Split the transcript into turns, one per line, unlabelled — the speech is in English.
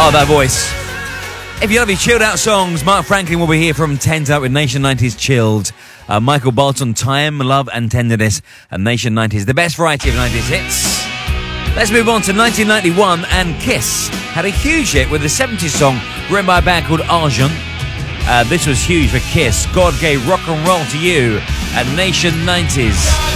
Oh, that voice. If you love your chilled out songs, Mark Franklin will be here from 10 to up with Nation 90s Chilled. Michael Bolton, Time, Love and Tenderness, and Nation 90s, the best variety of 90s hits. Let's move on to 1991, and Kiss had a huge hit with a 70s song written by a band called Argent. This was huge for Kiss. God Gave Rock and Roll to You, and Nation 90s.